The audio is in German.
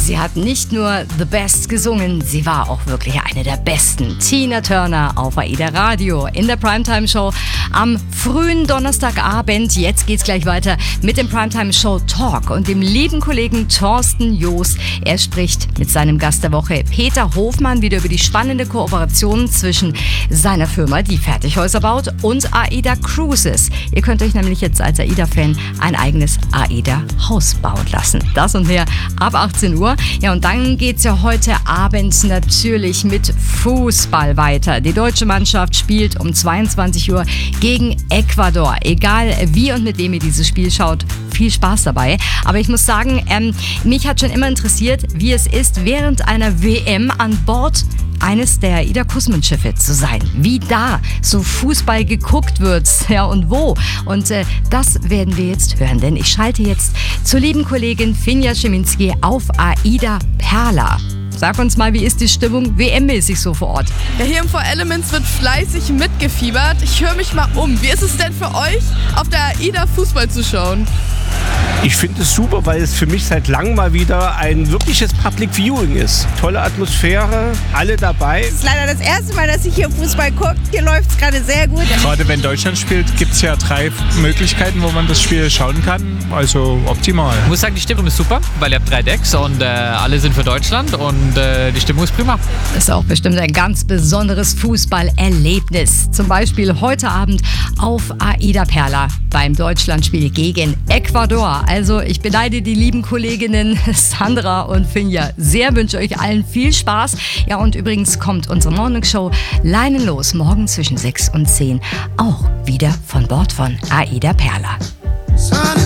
Sie hat nicht nur The Best gesungen, sie war auch wirklich eine der Besten. Tina Turner auf AIDA Radio in der Primetime-Show am frühen Donnerstagabend. Jetzt geht's gleich weiter mit dem Primetime-Show Talk und dem lieben Kollegen Thorsten Joos. Er spricht mit seinem Gast der Woche, Peter Hofmann, wieder über die spannende Kooperation zwischen seiner Firma, die Fertighäuser baut, und AIDA Cruises. Ihr könnt euch nämlich jetzt als AIDA-Fan ein eigenes AIDA-Haus bauen lassen. Das und mehr ab 18 Uhr. Ja, und dann geht's ja heute Abend natürlich mit Fußball weiter. Die deutsche Mannschaft spielt um 22 Uhr gegen Ecuador. Egal wie und mit wem ihr dieses Spiel schaut, viel Spaß dabei. Aber ich muss sagen, mich hat schon immer interessiert, wie es ist, während einer WM an Bord eines der AIDA Kusman-Schiffe zu sein. Wie da so Fußball geguckt wird, ja, und wo. Und das werden wir jetzt hören, denn ich schalte jetzt zur lieben Kollegin Finja Schiminski auf AIDA Perla. Sag uns mal, wie ist die Stimmung WM-mäßig so vor Ort? Ja, hier im 4Elements wird fleißig mitgefiebert. Ich höre mich mal um. Wie ist es denn für euch, auf der AIDA Fußball zu schauen? Ich finde es super, weil es für mich seit langem mal wieder ein wirkliches Public Viewing ist. Tolle Atmosphäre, alle dabei. Es ist leider das erste Mal, dass ich hier Fußball gucke. Hier läuft es gerade sehr gut. Gerade wenn Deutschland spielt, gibt es ja 3 Möglichkeiten, wo man das Spiel schauen kann. Also optimal. Ich muss sagen, die Stimmung ist super, weil ihr habt 3 Decks und alle sind für Deutschland und die Stimmung ist prima. Das ist auch bestimmt ein ganz besonderes Fußballerlebnis. Zum Beispiel heute Abend auf AIDA Perla beim Deutschlandspiel gegen Ecuador. Also ich beneide die lieben Kolleginnen Sandra und Finja sehr, wünsche euch allen viel Spaß. Ja, und übrigens kommt unsere Morningshow leinenlos morgen zwischen 6 und 10 auch wieder von Bord von AIDA Perla.